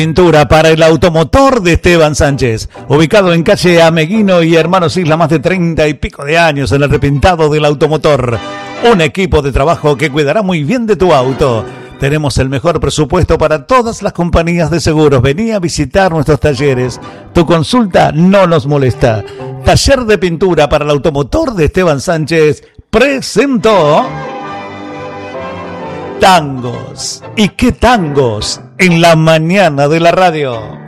Pintura para el automotor de Esteban Sánchez, ubicado en calle Ameguino y Hermanos Isla, más de 30 y pico de años en el repintado del automotor. Un equipo de trabajo que cuidará muy bien de tu auto. Tenemos el mejor presupuesto para todas las compañías de seguros. Vení a visitar nuestros talleres. Tu consulta no nos molesta. Taller de pintura para el automotor de Esteban Sánchez presentó Tangos. ¿Y qué tangos? En la mañana de la radio.